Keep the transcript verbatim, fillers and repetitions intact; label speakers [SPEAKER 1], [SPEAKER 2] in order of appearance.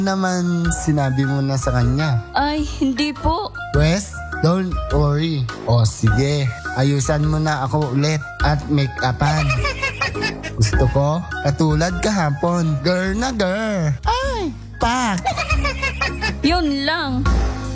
[SPEAKER 1] naman sinabi mo na sa kanya?
[SPEAKER 2] Ay, hindi po.
[SPEAKER 1] Wes, don't worry. O sige, ayusan mo na ako ulit at make-upan. Gusto ko, katulad kahapon, girl na girl. Ay, pak!
[SPEAKER 2] Yun lang.